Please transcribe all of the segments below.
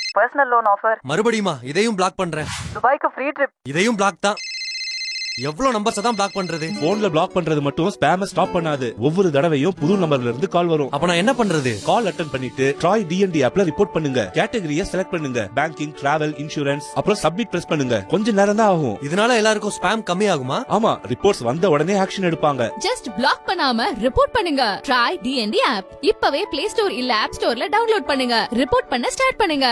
Personal loan offer. மறுபடியுமா இதையும் black பண்றேன். துபாய்க்கு ஃப்ரீ ட்ரிப். இதையும் பிளாக் தான். எவ்வளவு நம்பர்ஸ் தான் பிளாக் பண்றது? போன்ல பிளாக் பண்றது மட்டும் ஸ்பேம ஸ்டாப் பண்ணாது. ஒவ்வொரு தடவையும் புது நம்பர்ல இருந்து கால் வரும். அப்ப நான் என்ன பண்றது? கால் அட்டென்ட் பண்ணிட்டு ட்ராய் டிஎன்டி ஆப்ல ரிப்போர்ட் பண்ணுங்க. கேட்டகரியை செலக்ட் பண்ணுங்க. பேங்கிங், டிராவல், இன்சூரன்ஸ், அப்புறம் சப்மிட் பிரஸ் பண்ணுங்க. கொஞ்ச நேரம் தான் ஆகும். இதனால எல்லாருக்கும் ஸ்பேம் கம்மி ஆகுமா? ஆமா, ரிப்போர்ட்ஸ் வந்த உடனே ஆக்ஷன் எடுப்பாங்க. ஜஸ்ட் பிளாக் பண்ணாம ரிப்போர்ட் பண்ணுங்க. ட்ராய் டிஎன்டி ஆப் இப்பவே பிளே ஸ்டோர் இல்ல ஆப் ஸ்டோர்ல டவுன்லோட் பண்ணுங்க. ரிப்போர்ட் பண்ண ஸ்டார்ட் பண்ணுங்க.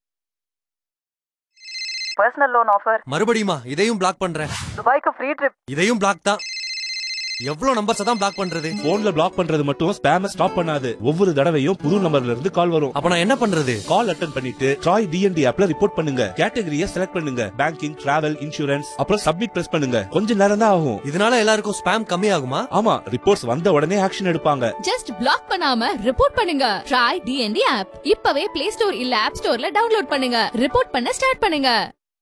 Personal loan offer. மறுபடியுமா இதையும் பிளாக் பண்றேன். துபாய்க்கு ஃப்ரீ ட்ரிப். இதையும் பிளாக் தான். எவ்வளவு நம்பர்ஸ் தான் பிளாக் பண்றது? போன்ல பிளாக் பண்றது மட்டும் ஸ்பேம ஸ்டாப் பண்ணாது. ஒவ்வொரு தடவையும் புது நம்பர்ல இருந்து கால் வரும். அப்ப நான் என்ன பண்றது? கால் அட்டென்ட் பண்ணிட்டு ட்ராய் டிஎன்டி ஆப்ல ரிப்போர்ட் பண்ணுங்க. கேட்டகரியை செலக்ட் பண்ணுங்க. பேங்கிங், டிராவல், இன்சூரன்ஸ், அப்புறம் சப்மிட் பிரஸ் பண்ணுங்க. கொஞ்ச நேரம் தான் ஆகும். இதனால எல்லாருக்கும் ஸ்பேம் கம்மி ஆகுமா? ஆமா, ரிப்போர்ட்ஸ் வந்த உடனே ஆக்ஷன் எடுப்பாங்க. ஜஸ்ட் பிளாக் பண்ணாம ரிப்போர்ட் பண்ணுங்க. ட்ராய் டிஎன்டி ஆப் இப்பவே பிளே ஸ்டோர் இல்ல ஆப் ஸ்டோர்ல டவுன்லோட் பண்ணுங்க. ரிப்போர்ட் பண்ண ஸ்டார்ட் பண்ணுங்க.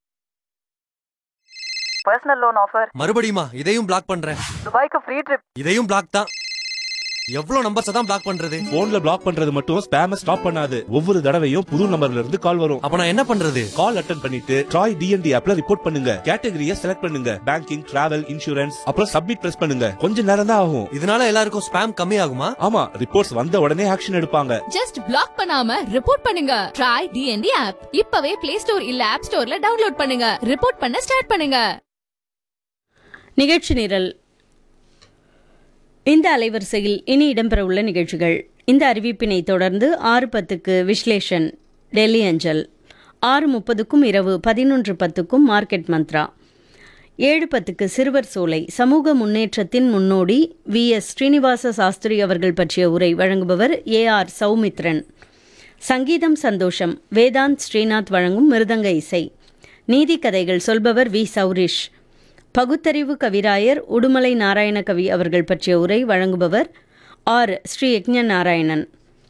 Personal loan offer. மறுபடியுமா இதையும் பிளாக் பண்றேன். துபாய்க்கு ஃப்ரீ ட்ரிப். இதையும் பிளாக் தான். எவ்வளவு நம்பர்ஸ் தான் பிளாக் பண்றது? போன்ல பிளாக் பண்றது மட்டும் ஸ்பேம ஸ்டாப் பண்ணாது. ஒவ்வொரு தடவையும் புது நம்பர்ல இருந்து கால் வரும். அப்ப நான் என்ன பண்றது? கால் அட்டென்ட் பண்ணிட்டு ட்ராய் டிஎன்டி ஆப்ல ரிப்போர்ட் பண்ணுங்க. கேட்டகரியை செலக்ட் பண்ணுங்க. பேங்கிங், டிராவல், இன்சூரன்ஸ், அப்புறம் சப்மிட் பிரஸ் பண்ணுங்க. கொஞ்ச நேரம் தான் ஆகும். இதனால எல்லாருக்கும் ஸ்பேம் கம்மி ஆகுமா? ஆமா, ரிப்போர்ட்ஸ் வந்த உடனே ஆக்ஷன் எடுப்பாங்க. ஜஸ்ட் பிளாக் பண்ணாம ரிப்போர்ட் பண்ணுங்க. ட்ராய் டிஎன்டி ஆப் இப்பவே பிளே ஸ்டோர் இல்ல ஆப் ஸ்டோர்ல டவுன்லோட் பண்ணுங்க. ரிப்போர்ட் பண்ண ஸ்டார்ட் பண்ணுங்க. நிகழ்ச்சி நிரல். இந்த அலைவரிசையில் இனி இடம்பெறவுள்ள நிகழ்ச்சிகள். இந்த அறிவிப்பினை தொடர்ந்து 6:10க்கு விஸ்லேஷன் டெல்லி அஞ்சல், 6:30க்கும் இரவு 11:10க்கும் மார்க்கெட் மந்த்ரா, 7:10க்கு சிறுவர் சோலை சமூக முன்னேற்றத்தின் முன்னோடி VS ஸ்ரீனிவாச சாஸ்திரி அவர்கள் பற்றிய உரை வழங்குபவர் AR சௌமித்ரன். சங்கீதம் சந்தோஷம் வேதாந்த் ஸ்ரீநாத் வழங்கும் மிருதங்க இசை. நீதி கதைகள் சொல்பவர் V சௌரிஷ். பகுத்தறிவு கவிராயர் உடுமலை நாராயண கவி அவர்கள் பற்றிய உரை வழங்குபவர் R ஸ்ரீ யக்ஞ நாராயணன்.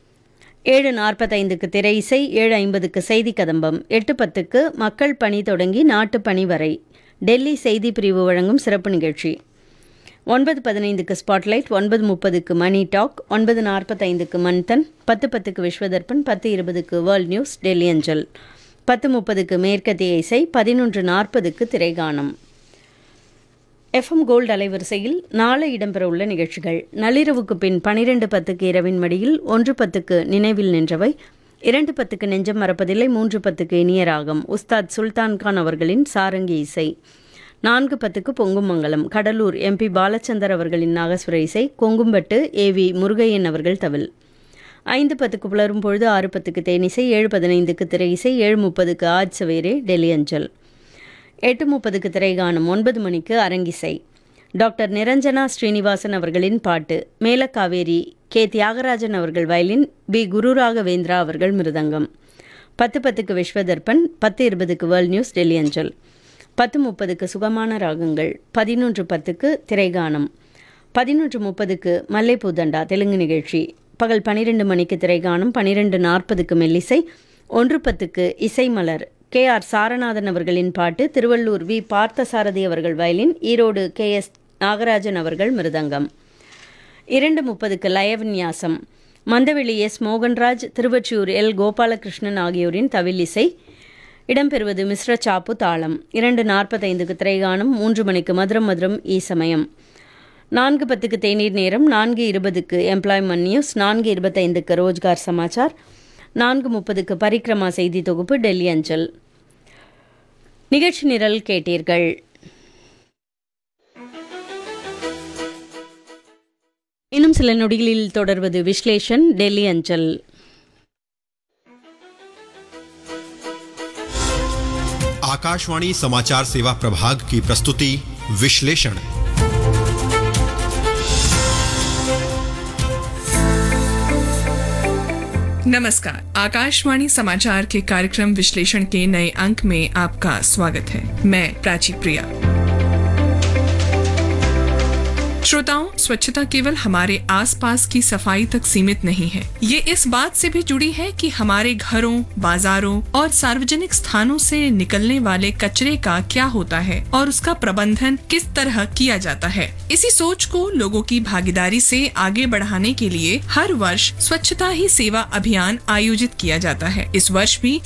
7:45க்கு திரை இசை, 7:50க்கு செய்தி கதம்பம், 8:10க்கு மக்கள் பணி தொடங்கி நாட்டு பணி வரை டெல்லி செய்தி பிரிவு வழங்கும் சிறப்பு நிகழ்ச்சி. 9:15க்கு ஸ்பாட்லைட், 9:30க்கு மணி talk, 9:45க்கு Manthan, 10:10க்கு Vishwa Darpan, 10:20க்கு world news Delhi அஞ்சல், 10:30க்கு மேற்கத்திய இசை, 11:40க்கு திரைகானம். FM கோல்டு அலைவரிசையில் நாளை இடம்பெறவுள்ள நிகழ்ச்சிகள். நள்ளிரவுக்கு பின் 12:10க்கு இரவின் மடியில், 1:10க்கு நினைவில் நின்றவை, 2:10க்கு நெஞ்சம் மறப்பதில்லை, 3:10க்கு இனிய ராகம் உஸ்தாத் சுல்தான்கான் அவர்களின் சாரங்கி இசை, 4:10க்கு பொங்கும் மங்கலம் கடலூர் MP பாலச்சந்தர் அவர்களின் நாகஸ்வர இசை, கொங்கும்பட்டு AV முருகையன் அவர்கள் தவில், 5:10க்கு புலரும் பொழுது, 6:10க்கு தேனிசை, 7:15க்கு திரை இசை, 7:30க்கு ஆஜ் சவேரே டெல்லி அஞ்சல், 8:30க்கு திரைகானம், 9 மணிக்கு அரங்கிசை. டாக்டர் நிரஞ்சனா ஸ்ரீனிவாசன் அவர்களின் பாட்டு, மேலக்காவேரி K தியாகராஜன் அவர்கள் வயலின், B குருராகவேந்திரா அவர்கள் மிருதங்கம், 10:10க்கு விஸ்வதர்பன், 10:20க்கு வேர்ல்ட் நியூஸ் டெல்லி அஞ்சல், 10:30க்கு சுகமான ராகங்கள், 11:10க்கு திரைகானம், 11:30க்கு மல்லைப்பூதண்டா தெலுங்கு நிகழ்ச்சி. பகல் 12 மணிக்கு திரைகானம், 12:40க்கு மெல்லிசை, 1:10க்கு இசைமலர் KR சாரநாதன் அவர்களின் பாட்டு, திருவள்ளூர் V பார்த்தசாரதி அவர்கள் வயலின், ஈரோடு KS நாகராஜன் அவர்கள் மிருதங்கம், 2:30க்கு லயவின்யாசம் மந்தவெளி S மோகன்ராஜ், திருவொற்றியூர் L கோபாலகிருஷ்ணன் ஆகியோரின் தவில் இசை. இடம்பெறுவது மிஸ்ர சாப்பு தாளம். 2:45க்கு திரைகானம், 3 மணிக்கு மதுரம் மதுரம் ஈசமயம், 4:10க்கு தேநீர் நேரம், 4:20க்கு எம்ப்ளாய்மெண்ட் நியூஸ், 4:25க்கு ரோஜ்கார் சமாச்சார், 4:30க்கு பரிக்ரமா செய்தி தொகுப்பு டெல்லி அஞ்சல். நிகழ்ச்சி நிரல் கேட்டீர்கள். இன்னும் சில நொடிகளில் தொடர்வது விஸ்லேஷன் டெல்லி அஞ்சல். आकाशवाणी समाचार सेवा प्रभाग की प्रस्तुति विश्लेषण। नमस्कार, आकाशवाणी समाचार के कार्यक्रम विश्लेषण के नए अंक में आपका स्वागत है। मैं प्राची प्रिया। श्रोताओं, स्वच्छता केवल हमारे आसपास की सफाई तक सीमित नहीं है। ये इस बात से भी जुड़ी है कि हमारे घरों, बाजारों और सार्वजनिक स्थानों से निकलने वाले कचरे का क्या होता है और उसका प्रबंधन किस तरह किया जाता है। इसी सोच को लोगों की भागीदारी से आगे बढ़ाने के लिए हर वर्ष स्वच्छता ही सेवा अभियान आयोजित किया जाता है। इस वर्ष भी